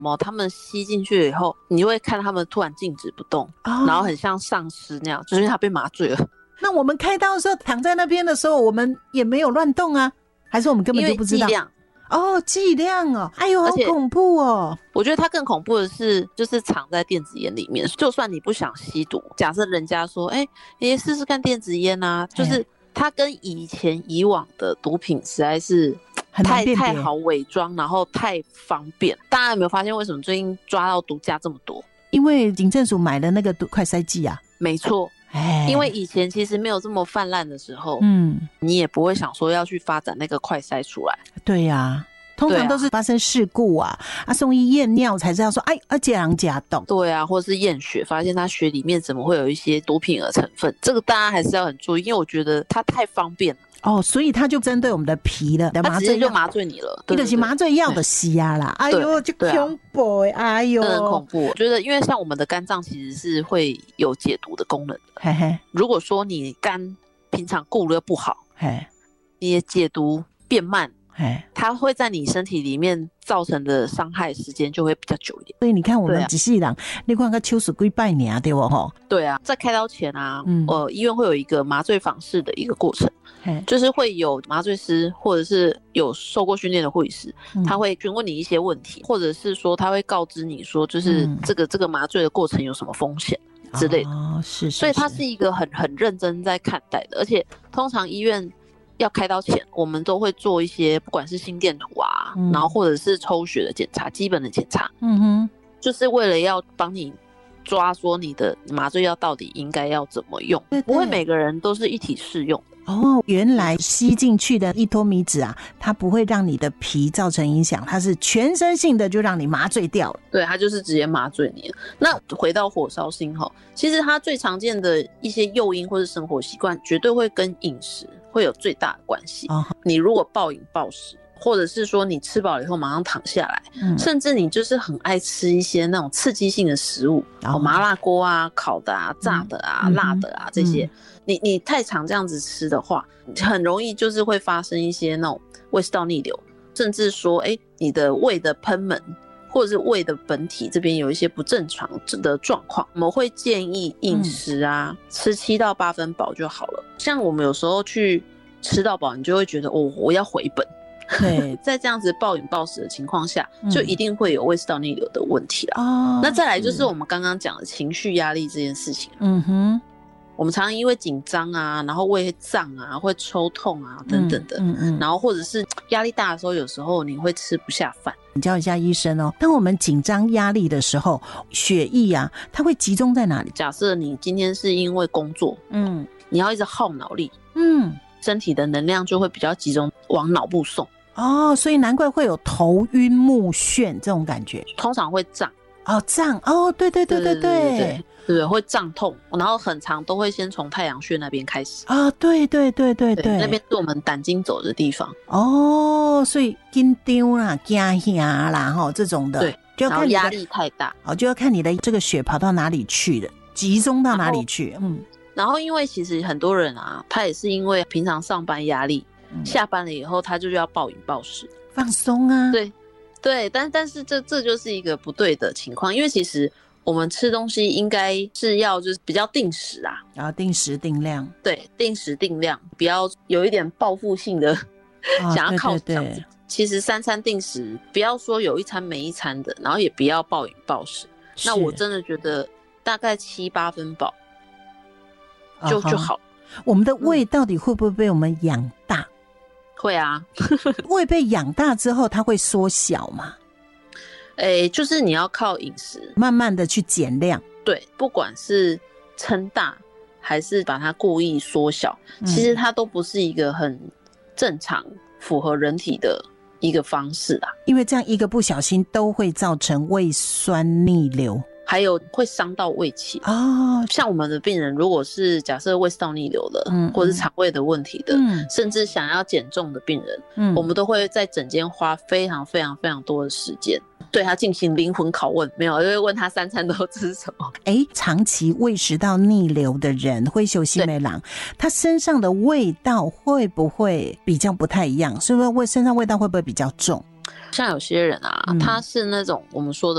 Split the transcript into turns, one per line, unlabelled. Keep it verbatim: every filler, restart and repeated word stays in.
他们吸进去以后，你会看他们突然静止不动，哦，然后很像丧尸那样，就是因为他被麻醉了。
那我们开刀的时候躺在那边的时候，我们也没有乱动啊，还是我们根本就不知道？
剂量
哦，剂量哦，哎呦，好恐怖哦！
我觉得它更恐怖的是，就是藏在电子烟里面。就算你不想吸毒，假设人家说，哎，你试试看电子烟啊，就是它跟以前以往的毒品实在是太太好伪装，然后太方便。大家有没有发现，为什么最近抓到毒驾这么多？
因为警政署买了那个快筛剂啊。
没错。因为以前其实没有这么泛滥的时候，
嗯，
你也不会想说要去发展那个快筛出来。
对呀、啊，通常都是发生事故啊，啊，啊送医验尿才知道说，哎，啊，这样假动。
对啊，或是验血发现他血里面怎么会有一些毒品的成分，这个大家还是要很注意，因为我觉得它太方便了。
哦，所以他就针对我们的皮了，
他直接就麻醉你了，
你就是麻醉药的吸啊啦，哎呦，就恐怖哎呦，
真的很恐怖。我觉得，因为像我们的肝脏其实是会有解毒的功能的。
嘿嘿，
如果说你肝平常顾得不好，
嘿，
你的解毒变慢，
嘿，
它会在你身体里面造成的伤害时间就会比较久一点。
所以你看我们一世人，啊、你看个手术几百年对不吼？
对啊，在开刀前啊，嗯，呃，医院会有一个麻醉访视的一个过程。就是会有麻醉师或者是有受过训练的护理师，嗯，他会询问你一些问题，或者是说他会告知你说，就是这个、嗯、这个麻醉的过程有什么风险之类的。
哦，是是是。
所以他是一个很很认真在看待的，而且通常医院要开刀前，我们都会做一些不管是心电图啊，嗯，然后或者是抽血的检查，基本的检查，
嗯哼，
就是为了要帮你抓说你的麻醉药到底应该要怎么用，对对，不会每个人都是一体适用。
哦，原来吸进去的一托米酯啊，它不会让你的皮造成影响，它是全身性的就让你麻醉掉了。
对，它就是直接麻醉你。那回到火烧心吼，其实它最常见的一些诱因或是生活习惯，绝对会跟饮食会有最大的关系。哦，你如果暴饮暴食，或者是说你吃饱了以后马上躺下来，嗯，甚至你就是很爱吃一些那种刺激性的食物，哦，麻辣锅啊、烤的啊、炸的啊、嗯、辣的啊这些。嗯，你你太常这样子吃的话，很容易就是会发生一些那种胃食道逆流，甚至说，哎，你的胃的贲门或者是胃的本体这边有一些不正常的状况，我们会建议饮食啊，嗯，吃七到八分饱就好了。像我们有时候去吃到饱，你就会觉得哦，我要回本。对，在这样子暴饮暴食的情况下，嗯，就一定会有胃食道逆流的问题啦。哦，那再来就是我们刚刚讲的情绪压力这件事情。嗯哼。我们常常因为紧张啊，然后胃胀啊，会抽痛啊等等的，嗯嗯嗯，然后或者是压力大的时候，有时候你会吃不下饭。
你教一下医生哦，当我们紧张压力的时候，血液啊，它会集中在哪里？
假设你今天是因为工作，嗯，你要一直耗脑力，
嗯，
身体的能量就会比较集中往脑部送。
哦，所以难怪会有头晕目眩这种感觉，
通常会胀。
哦，胀哦，对对对对对，对
对对对，会胀痛，然后很常都会先从太阳穴那边开始
啊，哦，对对对对 对, 对，
那边是我们胆经走的地方
哦，所以紧张啦、惊吓啦，哈，这种的，
对，
就要看你的
压力太大，
哦，就要看你的这个血跑到哪里去了，集中到哪里去，嗯，
然后因为其实很多人啊，他也是因为平常上班压力，嗯，下班了以后他就要暴饮暴食，
放松啊，
对。对，但但是这这就是一个不对的情况，因为其实我们吃东西应该是要就是比较定时啊，
然后定时定量，
对，定时定量，不要有一点报复性的，哦，想要犒赏。对对对，其实三餐定时，不要说有一餐没一餐的，然后也不要暴饮暴食。那我真的觉得大概七八分饱就，哦，就好。
我们的胃到底会不会被我们养大？
会啊，
胃被养大之后，它会缩小吗？
诶，就是你要靠饮食，
慢慢的去减量。
对，不管是撑大还是把它故意缩小，嗯，其实它都不是一个很正常、符合人体的一个方式啊。
因为这样一个不小心都会造成胃酸逆流。
还有会伤到胃气哦，像我们的病人，如果是假设胃食道逆流的，嗯，或者是肠胃的问题的，嗯，甚至想要减重的病人，嗯，我们都会在诊间花非常非常非常多的时间，对他进行灵魂拷问，没有，就会问他三餐都吃什么。
哎，长期胃食道逆流的人，会休息美郎，他身上的味道会不会比较不太一样？是不是胃身上味道会不会比较重？
像有些人啊，嗯，他是那种我们说的